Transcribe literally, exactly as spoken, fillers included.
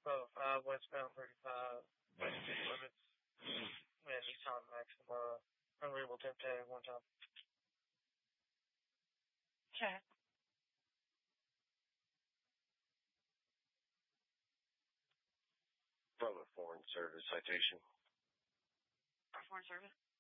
Oh, uh, westbound thirty-five, west city limits, and Nissan Maxima, unreadable temp tag one time. Okay. From a foreign service citation. Foreign service?